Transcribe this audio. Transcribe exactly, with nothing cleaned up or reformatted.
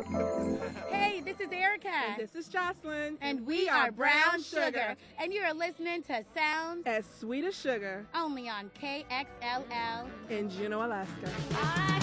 Hey, this is Erica. And this is Jocelyn. And we are Brown Sugar. And you're listening to Sounds as Sweet as Sugar. Only on K X L L in Juneau, Alaska. I